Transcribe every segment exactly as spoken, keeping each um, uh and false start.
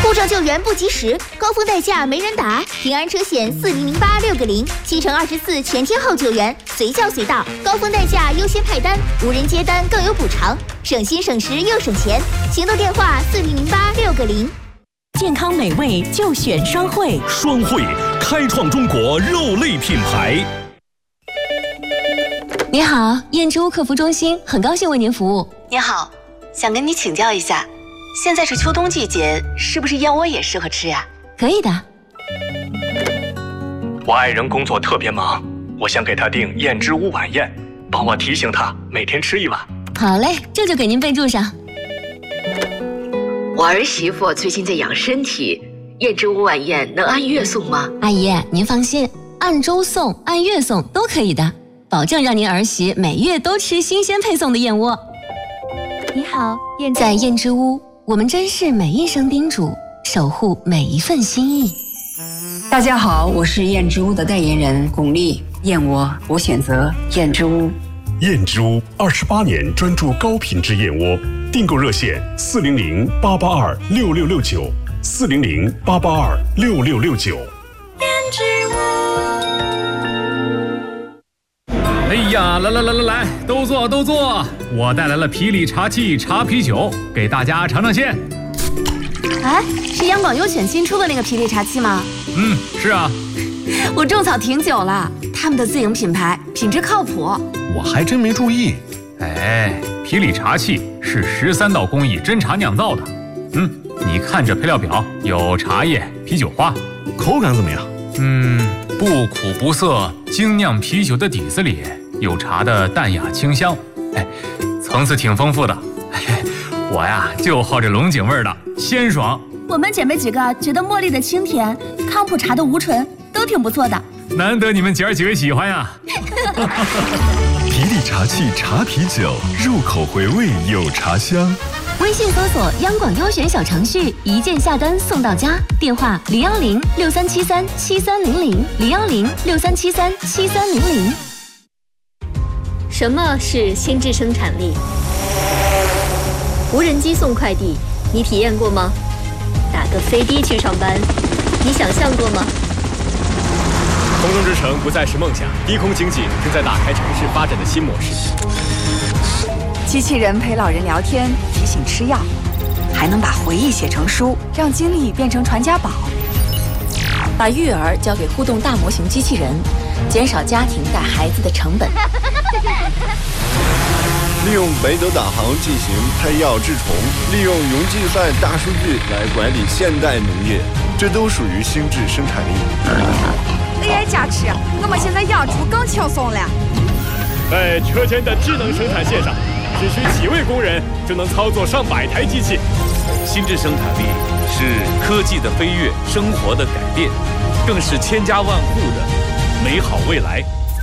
护照救援不及时，高峰代价没人打，平安车险四零零八六个零，七乘二十四全天候救援，随叫随到，高峰代价优先派单，无人接单更有补偿，省心省时又省钱。行动电话四零零八六个零。 健康美味就选双汇， 双汇开创中国肉类品牌。 你好，燕之屋客服中心，很高兴为您服务。 你好，想跟你请教一下，现在是秋冬季节，是不是燕窝也适合吃呀？ 可以的。 我爱人工作特别忙，我想给他订燕之屋晚宴，帮我提醒他每天吃一碗。 好嘞，这就给您备注上。 我儿媳妇最近在养身体，燕之屋晚宴能按月送吗？ 阿姨，您放心，按周送、按月送都可以的，保证让您儿媳每月都吃新鲜配送的燕窝。 你好，燕在燕之屋，我们珍视每一声叮嘱，守护每一份心意。 大家好，我是燕之屋的代言人巩俐，燕窝我选择燕之屋。 燕之屋二十八年专注高品质燕窝，订购热线四零零八八二六六六九，四零零八八二六六六九。 燕之屋。哎呀，来来来来来，都坐都坐！我带来了皮里茶气茶啤酒，给大家尝尝鲜。 哎，是央广优选新出的那个皮里茶气吗？ 嗯，是啊。 我种草挺久了，他们的自营品牌，品质靠谱。 我还真没注意。 哎，皮里茶气是十三道工艺真茶酿造的。嗯，你看这配料表，有茶叶、啤酒花， 口感怎么样？ 嗯，不苦不涩，精酿啤酒的底子里有茶的淡雅清香，哎，层次挺丰富的。哎，我呀就好这龙井味的，鲜爽。 我们姐妹几个觉得茉莉的清甜，康普茶的无醇都挺不错的。 难得你们姐儿几位喜欢呀！ 皮里茶气茶啤酒，入口回味有茶香。 微信搜索央广优选小程序，一键下单送到家。电话零幺零六三七三七三零零零幺零六三七三七三零零。 什么是心智生产力？无人机送快递，你体验过吗？打个飞的去上班，你想象过吗？ 空中之城不再是梦想，低空经济正在打开城市发展的新模式。 机器人陪老人聊天，提醒吃药，还能把回忆写成书，让经历变成传家宝。 把育儿交给互动大模型机器人，减少家庭带孩子的成本。 利用北斗导航进行配药治虫，利用云计算大数据来管理现代农业，这都属于心智生产力。 A I 加持，我们现在养猪更轻松了。 在车间的智能生产线上，只需几位工人就能操作上百台机器。 心智生产力是科技的飞跃，生活的改变，更是千家万户的美好未来。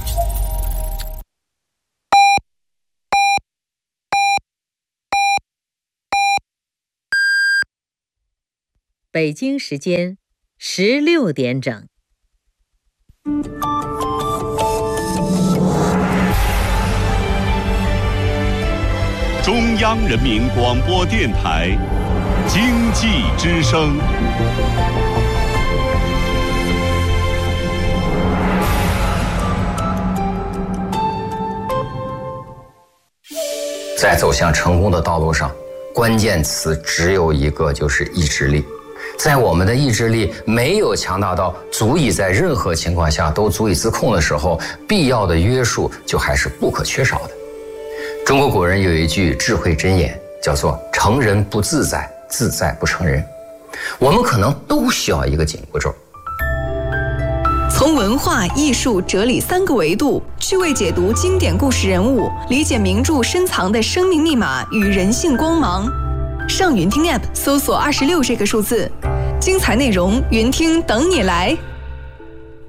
北京时间十六点整。 中央人民广播电台经济之声。 在走向成功的道路上，关键词只有一个，就是意志力。在我们的意志力没有强大到足以在任何情况下都足以自控的时候，必要的约束就还是不可缺少的。中国古人有一句智慧箴言，叫做成人不自在，自在不成人。我们可能都需要一个紧箍咒。 从文化艺术哲理三个维度趣味解读经典故事人物，理解名著深藏的生命密码与人性光芒。上云听 App 搜索二十六这个数字，精彩内容云听等你来。